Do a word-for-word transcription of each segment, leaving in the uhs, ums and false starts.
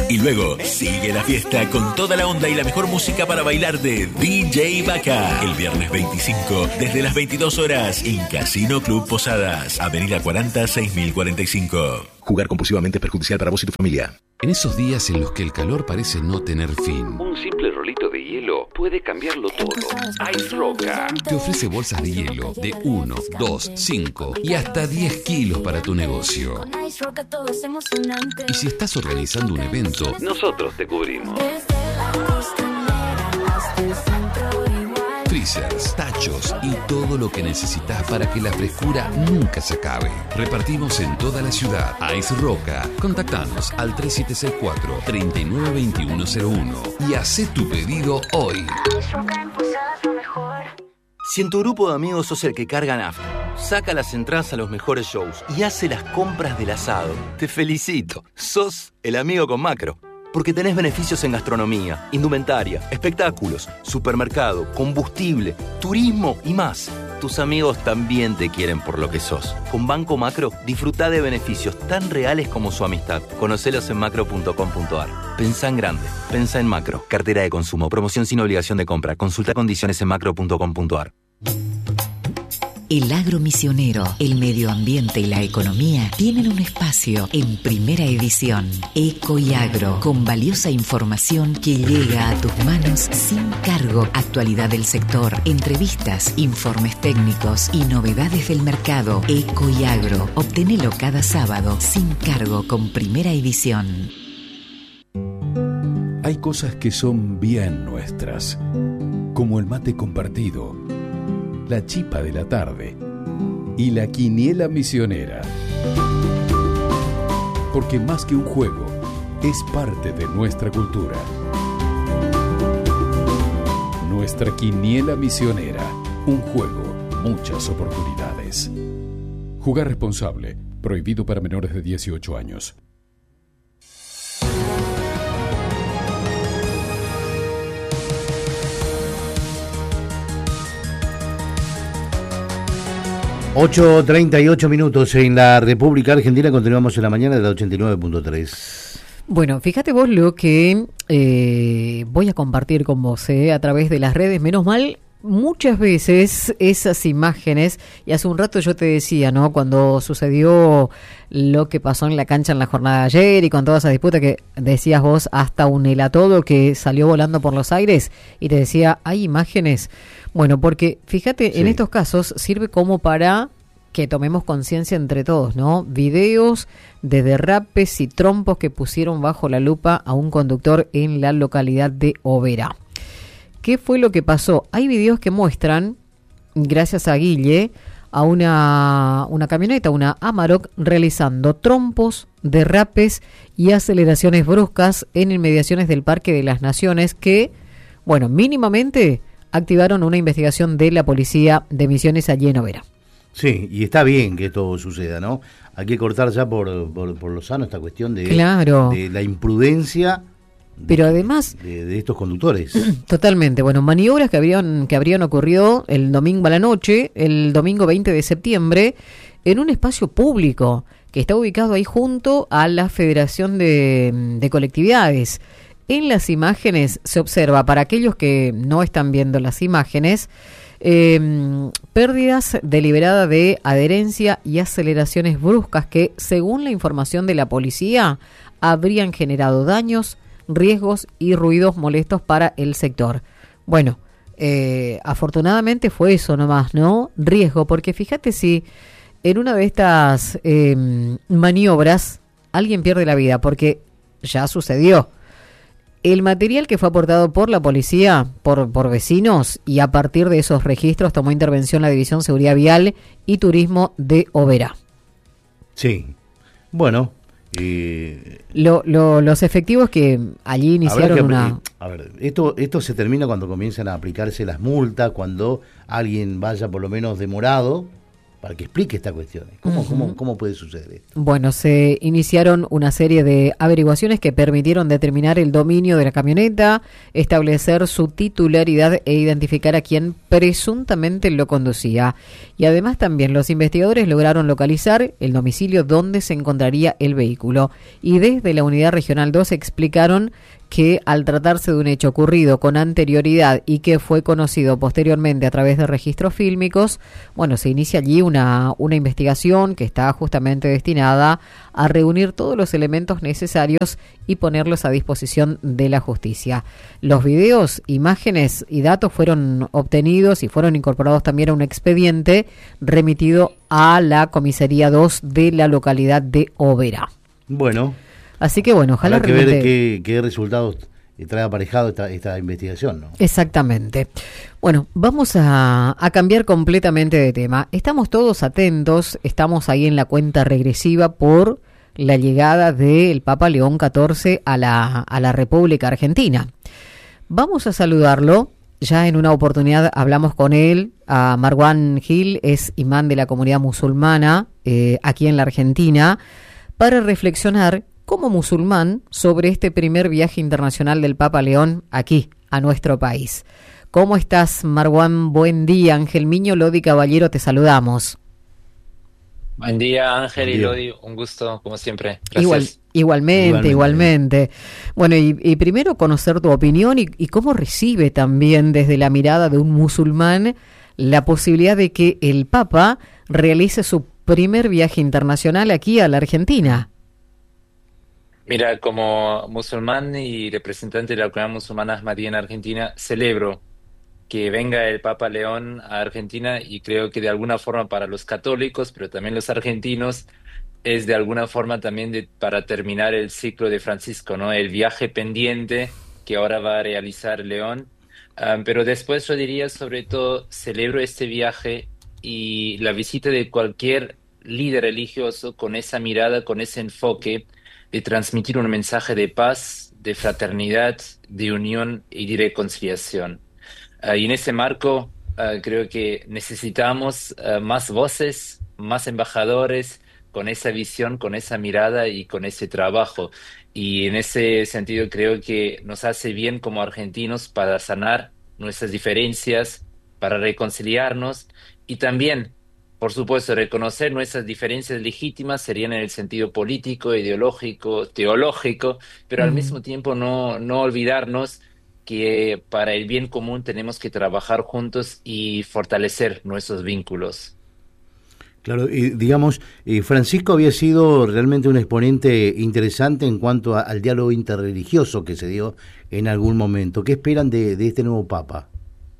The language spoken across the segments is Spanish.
Y luego sigue la fiesta con toda la onda y la mejor música para bailar de D J Vaca. El viernes veinticinco, desde las veintidós horas, en Casino Club Posadas, Avenida cuarenta, seis mil cuarenta y cinco. Jugar compulsivamente es perjudicial para vos y tu familia. En esos días en los que el calor parece no tener fin, un simple rolito de hielo puede cambiarlo todo. Ice Roca te ofrece bolsas de hielo de uno, dos, cinco y hasta diez kilos para tu negocio. Y si estás organizando un evento, nosotros te cubrimos. Freezers, tachos y todo lo que necesitas para que la frescura nunca se acabe. Repartimos en toda la ciudad. Ice Roca. Contactanos al tres siete seis cuatro, tres nueve dos uno cero uno y haz tu pedido hoy. Si en tu grupo de amigos sos el que carga nafta, saca las entradas a los mejores shows y hace las compras del asado, te felicito. Sos el amigo con Macro. Porque tenés beneficios en gastronomía, indumentaria, espectáculos, supermercado, combustible, turismo y más. Tus amigos también te quieren por lo que sos. Con Banco Macro, disfrutá de beneficios tan reales como su amistad. Conocelos en macro punto com punto ar. Pensá en grande. Pensá en Macro. Cartera de consumo. Promoción sin obligación de compra. Consulta condiciones en macro punto com punto ar. El agro misionero, el medio ambiente y la economía tienen un espacio en Primera Edición. Eco y Agro, con valiosa información que llega a tus manos sin cargo. Actualidad del sector, entrevistas, informes técnicos y novedades del mercado. Eco y Agro, obtenelo cada sábado sin cargo con Primera Edición. Hay cosas que son bien nuestras, como el mate compartido, la chipa de la tarde y la quiniela misionera. Porque más que un juego, es parte de nuestra cultura. Nuestra quiniela misionera, un juego, muchas oportunidades. Jugar responsable, prohibido para menores de dieciocho años. ocho treinta y ocho minutos en la República Argentina. Continuamos en la mañana de la ochenta y nueve punto tres. Bueno, fíjate vos lo que eh, voy a compartir con vos eh, a través de las redes. Menos mal, muchas veces esas imágenes, y hace un rato yo te decía, ¿no? Cuando sucedió lo que pasó en la cancha en la jornada de ayer y con toda esa disputa que decías vos, hasta un helatodo que salió volando por los aires, y te decía, hay imágenes. Bueno, porque fíjate, sí, en estos casos sirve como para que tomemos conciencia entre todos, ¿no? Videos de derrapes y trompos que pusieron bajo la lupa a un conductor en la localidad de Oberá. ¿Qué fue lo que pasó? Hay videos que muestran, gracias a Guille, a una, una camioneta, una Amarok, realizando trompos, derrapes y aceleraciones bruscas en inmediaciones del Parque de las Naciones que, bueno, mínimamente activaron una investigación de la policía de Misiones allí en Oberá. Sí, y está bien que esto suceda, ¿no? Hay que cortar ya por, por, por lo sano esta cuestión de, claro, de la imprudencia. Pero de, además de, de estos conductores. Totalmente. Bueno, maniobras que habrían que habrían ocurrido el domingo a la noche, el domingo veinte de septiembre, en un espacio público que está ubicado ahí junto a la Federación de, de Colectividades. En las imágenes se observa, para aquellos que no están viendo las imágenes, eh, pérdidas deliberadas de adherencia y aceleraciones bruscas que, según la información de la policía, habrían generado daños, riesgos y ruidos molestos para el sector. Bueno, eh, afortunadamente fue eso nomás, ¿no? Riesgo, porque fíjate si en una de estas eh, maniobras alguien pierde la vida, porque ya sucedió. El material que fue aportado por la policía, por, por vecinos, y a partir de esos registros tomó intervención la División Seguridad Vial y Turismo de Oberá. Sí, bueno. Eh, lo, lo, los efectivos que allí iniciaron que, una... A ver, esto, esto se termina cuando comienzan a aplicarse las multas, cuando alguien vaya por lo menos demorado, para que explique esta cuestión. ¿Cómo, uh-huh. cómo, cómo puede suceder esto? Bueno, se iniciaron una serie de averiguaciones que permitieron determinar el dominio de la camioneta, establecer su titularidad e identificar a quien presuntamente lo conducía. Y además también los investigadores lograron localizar el domicilio donde se encontraría el vehículo. Y desde la Unidad Regional dos explicaron que al tratarse de un hecho ocurrido con anterioridad y que fue conocido posteriormente a través de registros fílmicos, bueno, se inicia allí una, una investigación que está justamente destinada a reunir todos los elementos necesarios y ponerlos a disposición de la justicia. Los videos, imágenes y datos fueron obtenidos y fueron incorporados también a un expediente remitido a la Comisaría dos de la localidad de Oberá. Bueno. Así que bueno, ojalá habrá que realmente... ver qué, qué resultados trae aparejado esta, esta investigación, ¿no? Exactamente. Bueno, vamos a, a cambiar completamente de tema. Estamos todos atentos, estamos ahí en la cuenta regresiva por la llegada del Papa León catorce a la, a la República Argentina. Vamos a saludarlo. Ya en una oportunidad hablamos con él. A Marwan Gil, es imán de la comunidad musulmana eh, aquí en la Argentina, para reflexionar como musulmán sobre este primer viaje internacional del Papa León aquí, a nuestro país. ¿Cómo estás, Marwan? Buen día. Ángel Miño, Lodi Caballero, te saludamos. Buen día, Ángel Buen día. Y Lodi, un gusto, como siempre. Gracias. Igual, igualmente, igualmente, igualmente. Bueno, y, y primero conocer tu opinión y, y cómo recibe también desde la mirada de un musulmán la posibilidad de que el Papa realice su primer viaje internacional aquí a la Argentina. Mira, como musulmán y representante de la comunidad musulmana ahmadía en Argentina, celebro que venga el Papa León a Argentina y creo que de alguna forma para los católicos, pero también los argentinos, es de alguna forma también de, para terminar el ciclo de Francisco, ¿no? El viaje pendiente que ahora va a realizar León. Um, pero después yo diría, sobre todo, celebro este viaje y la visita de cualquier líder religioso con esa mirada, con ese enfoque de transmitir un mensaje de paz, de fraternidad, de unión y de reconciliación. Uh, y en ese marco uh, creo que necesitamos uh, más voces, más embajadores con esa visión, con esa mirada y con ese trabajo. Y en ese sentido creo que nos hace bien como argentinos para sanar nuestras diferencias, para reconciliarnos y también, por supuesto, reconocer nuestras diferencias legítimas serían en el sentido político, ideológico, teológico, pero uh-huh. al mismo tiempo no, no olvidarnos que para el bien común tenemos que trabajar juntos y fortalecer nuestros vínculos. Claro, y digamos, eh, Francisco había sido realmente un exponente interesante en cuanto a, al diálogo interreligioso que se dio en algún momento. ¿Qué esperan de, de este nuevo Papa?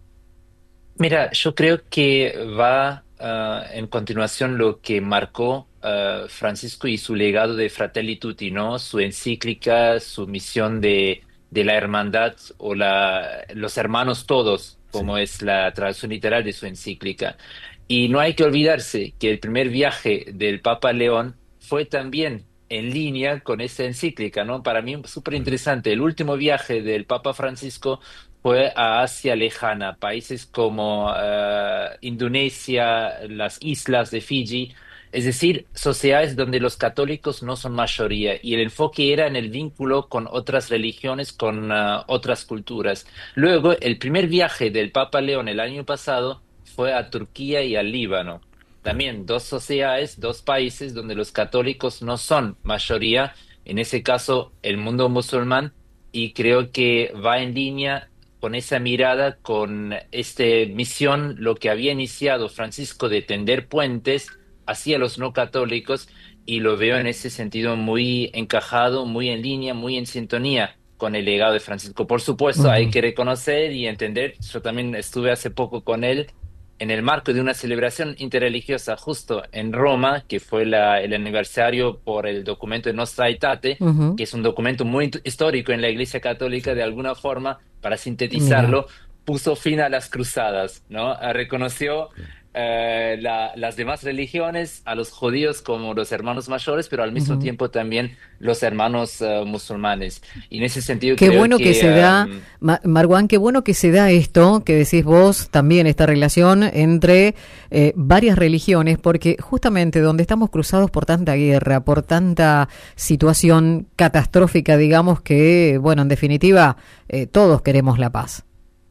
Mira, yo creo que va uh, en continuación lo que marcó uh, Francisco y su legado de Fratelli Tutti, ¿no? Su encíclica, su misión de, de la hermandad o la, los hermanos todos, como sí. es la traducción literal de su encíclica. Y no hay que olvidarse que el primer viaje del Papa León fue también en línea con esta encíclica, ¿no? Para mí súper interesante. El último viaje del Papa Francisco fue a Asia lejana, países como uh, Indonesia, las islas de Fiji, es decir, sociedades donde los católicos no son mayoría y el enfoque era en el vínculo con otras religiones, con uh, otras culturas. Luego, el primer viaje del Papa León el año pasado fue a Turquía y al Líbano. También dos sociedades, dos países donde los católicos no son mayoría, en ese caso el mundo musulmán, y creo que va en línea con esa mirada, con esta misión, lo que había iniciado Francisco de tender puentes hacia los no católicos, y lo veo en ese sentido muy encajado, muy en línea, muy en sintonía con el legado de Francisco. Por supuesto, uh-huh. hay que reconocer y entender, yo también estuve hace poco con él, en el marco de una celebración interreligiosa justo en Roma, que fue la, el aniversario por el documento de Nostra Aetate, uh-huh. que es un documento muy histórico en la Iglesia Católica, de alguna forma, para sintetizarlo, uh-huh. puso fin a las cruzadas, ¿no? Reconoció uh, eh, la, las demás religiones, a los judíos como los hermanos mayores, pero al mismo Ujú. tiempo también los hermanos eh, musulmanes. Y en ese sentido Qué creo bueno que que... se da, um, Ma- Marwan, qué bueno que se da esto, que decís vos también, esta relación entre eh, varias religiones, porque justamente donde estamos cruzados por tanta guerra, por tanta situación catastrófica, digamos que, bueno, en definitiva, eh, todos queremos la paz.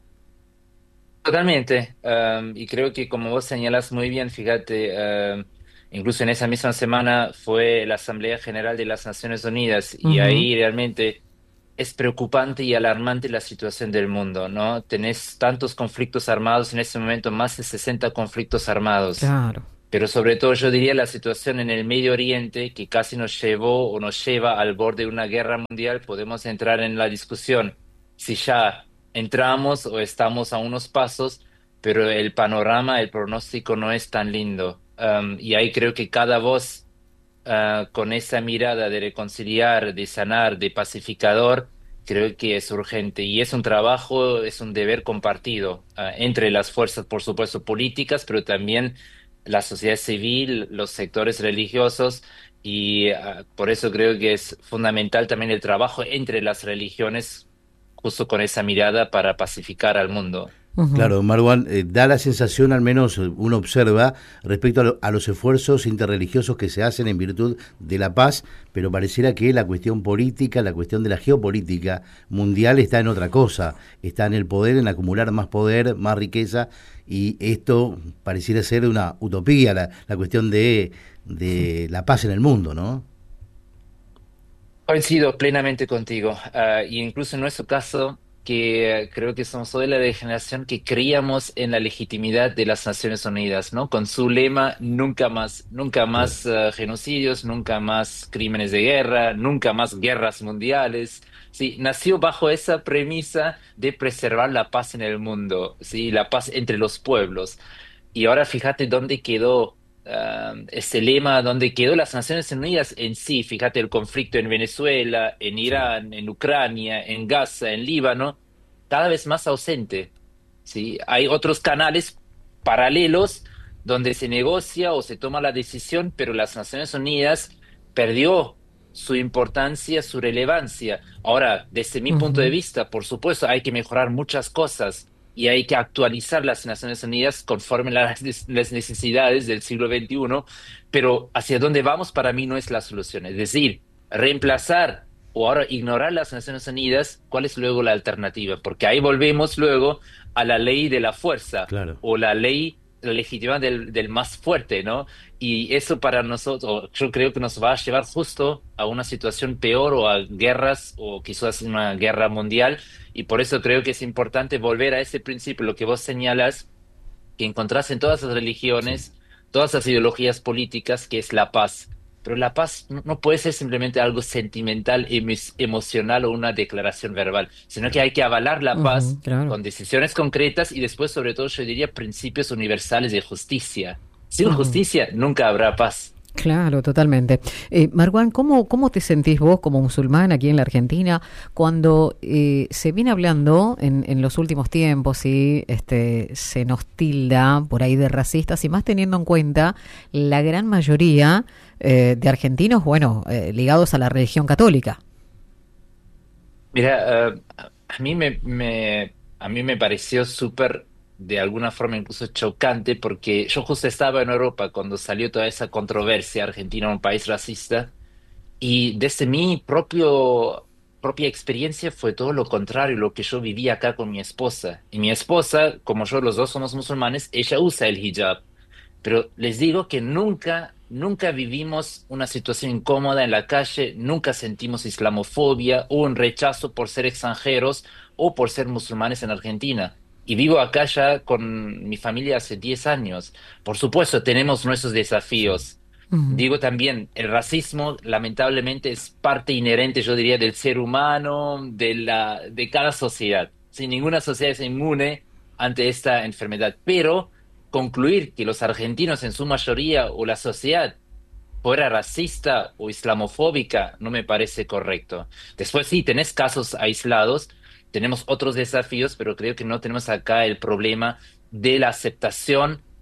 Totalmente, um, y creo que como vos señalas muy bien, fíjate, um, incluso en esa misma semana fue la Asamblea General de las Naciones Unidas y Ujú. ahí realmente es preocupante y alarmante la situación del mundo, ¿no? Tenés tantos conflictos armados en este momento, más de sesenta conflictos armados, Claro. pero sobre todo yo diría la situación en el Medio Oriente que casi nos llevó o nos lleva al borde de una guerra mundial. Podemos entrar en la discusión si ya entramos o estamos a unos pasos, pero el panorama, el pronóstico no es tan lindo. Um, y ahí creo que cada voz ah, con esa mirada de reconciliar, de sanar, de pacificador, creo que es urgente y es un trabajo, es un deber compartido ah, entre las fuerzas, por supuesto, políticas, pero también la sociedad civil, los sectores religiosos y ah, por eso creo que es fundamental también el trabajo entre las religiones, justo con esa mirada para pacificar al mundo. Ujú. Claro, Marwan, eh, da la sensación, al menos eh, uno observa, respecto a, lo- a los esfuerzos interreligiosos que se hacen en virtud de la paz, pero pareciera que la cuestión política, la cuestión de la geopolítica mundial está en otra cosa, está en el poder, en acumular más poder, más riqueza, y esto pareciera ser una utopía, la, la cuestión de, de la paz en el mundo, ¿no? Coincido plenamente contigo. Ah, y incluso en nuestro caso, que eh, creo que somos toda la generación que creíamos en la legitimidad de las Naciones Unidas, ¿no? Con su lema, nunca más, nunca Claro. más ah, genocidios, nunca más crímenes de guerra, nunca más guerras mundiales. Sí, nació bajo esa premisa de preservar la paz en el mundo, sí, la paz entre los pueblos. Y ahora fíjate dónde quedó ah, ese lema, dónde quedó las Naciones Unidas en sí. Fíjate el conflicto en Venezuela, en Sí. Irán, en Ucrania, en Gaza, en Líbano, cada vez más ausente. ¿Sí? Hay otros canales paralelos donde se negocia o se toma la decisión, pero las Naciones Unidas perdió su importancia, su relevancia. Ahora, desde mi punto de Ujú. vista, por supuesto, hay que mejorar muchas cosas y hay que actualizar las Naciones Unidas conforme las, las necesidades del siglo veintiuno, pero hacia dónde vamos para mí no es la solución. Es decir, reemplazar o ahora ignorar las Naciones Unidas, ¿cuál es luego la alternativa? Porque ahí volvemos luego a la ley de la fuerza Claro. o la ley legítima del, del más fuerte, ¿no? Y eso para nosotros, yo creo que nos va a llevar justo a una situación peor o a guerras o quizás una guerra mundial. Y por eso creo que es importante volver a ese principio, lo que vos señalas, que encontrás en todas las Sí. religiones, todas las ideologías políticas, que es la paz. Pero la paz no, no puede ser simplemente algo sentimental, emo- emocional o una declaración verbal, sino que hay que avalar la Ujú, paz claro. con decisiones concretas y después, sobre todo, yo diría principios universales de justicia. Sin Ujú. justicia nunca habrá paz. Claro, totalmente. Eh, Marwan, ¿cómo, ¿cómo te sentís vos como musulmán aquí en la Argentina cuando eh, se viene hablando en, en los últimos tiempos y este, se nos tilda por ahí de racistas y más teniendo en cuenta la gran mayoría eh, de argentinos, bueno, eh, ligados a la religión católica? Mira, eh, a mí me, me- a mí me pareció súper, de alguna forma incluso chocante, porque yo justo estaba en Europa cuando salió toda esa controversia, Argentina, un país racista, y desde mi propio, propia experiencia fue todo lo contrario, lo que yo viví acá con mi esposa. Y mi esposa, como yo, los dos somos musulmanes, ella usa el hijab. Pero les digo que nunca, nunca vivimos una situación incómoda en la calle, nunca sentimos islamofobia o un rechazo por ser extranjeros o por ser musulmanes en Argentina. Y vivo acá ya con mi familia hace diez años. Por supuesto, tenemos nuestros Sí. desafíos. Ujú. Digo también, el racismo lamentablemente es parte inherente, yo diría, del ser humano, de la, de cada sociedad. Sin ninguna sociedad es inmune ante esta enfermedad. Pero concluir que los argentinos en su mayoría o la sociedad fuera racista o islamofóbica no me parece correcto. Después sí, tenés casos aislados, tenemos otros desafíos, pero creo que no tenemos acá el problema de la aceptación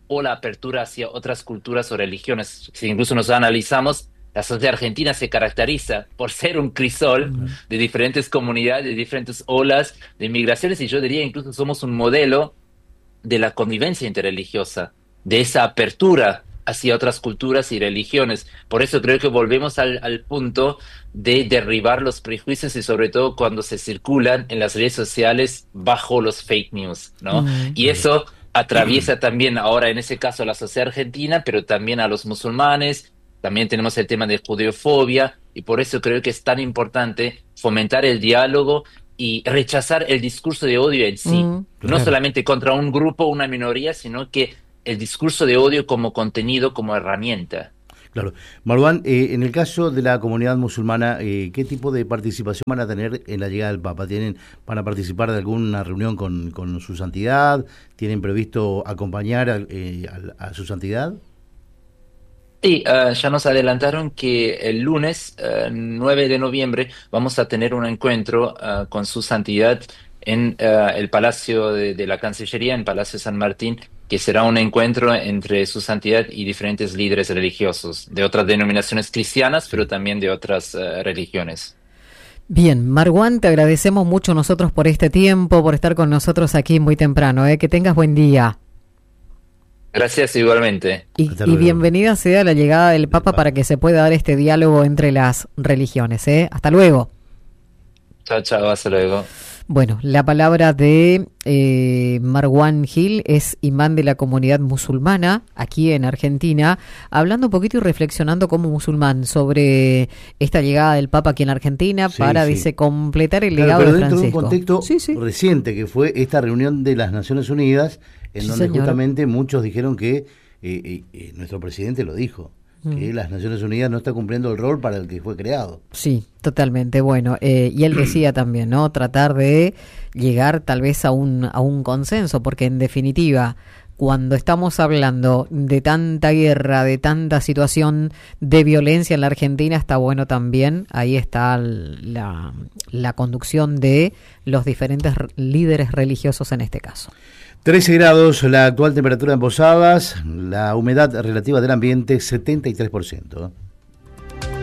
o la apertura hacia otras culturas o religiones. Si incluso nos analizamos, la sociedad argentina se caracteriza por ser un crisol uh-huh. de diferentes comunidades, de diferentes olas de migraciones, y yo diría incluso somos un modelo de la convivencia interreligiosa, de esa apertura hacia otras culturas y religiones. Por eso creo que volvemos al, al punto de derribar los prejuicios, y sobre todo cuando se circulan en las redes sociales bajo los fake news, ¿no? Uh-huh. Y eso atraviesa también ahora en ese caso a la sociedad argentina, pero también a los musulmanes. También tenemos el tema de judeofobia, y por eso creo que es tan importante fomentar el diálogo y rechazar el discurso de odio en sí, mm, claro. no solamente contra un grupo o una minoría, sino que el discurso de odio como contenido, como herramienta. Claro. Marwan, eh, en el caso de la comunidad musulmana, eh, ¿qué tipo de participación van a tener en la llegada del Papa? ¿Tienen, van a participar de alguna reunión con, con su santidad? ¿Tienen previsto acompañar a, eh, a, a su santidad? Sí, uh, ya nos adelantaron que el lunes uh, nueve de noviembre vamos a tener un encuentro uh, con su santidad en uh, el Palacio de, de la Cancillería, en Palacio San Martín, que será un encuentro entre su santidad y diferentes líderes religiosos de otras denominaciones cristianas, pero también de otras uh, religiones. Bien, Marwan, te agradecemos mucho nosotros por este tiempo, por estar con nosotros aquí muy temprano. ¿eh? Que tengas buen día. Gracias, igualmente. Y, y bienvenida sea la llegada del Papa para que se pueda dar este diálogo entre las religiones. ¿eh? Hasta luego. Chao, chao, hasta luego. Bueno, la palabra de eh, Marwan Gil, es imán de la comunidad musulmana aquí en Argentina, hablando un poquito y reflexionando como musulmán sobre esta llegada del Papa aquí en Argentina sí, para, sí. dice, completar el legado claro, pero de dentro Francisco. De un contexto sí, sí. reciente, que fue esta reunión de las Naciones Unidas, en sí, donde señor. justamente muchos dijeron que, eh, eh, nuestro presidente lo dijo, que las Naciones Unidas no está cumpliendo el rol para el que fue creado. Sí, totalmente. Bueno, eh, y él decía también, ¿no? Tratar de llegar tal vez a un a un consenso, porque en definitiva, cuando estamos hablando de tanta guerra, de tanta situación de violencia en la Argentina, está bueno también, ahí está la, la conducción de los diferentes líderes religiosos en este caso. trece grados la actual temperatura en Posadas, la humedad relativa del ambiente setenta y tres por ciento.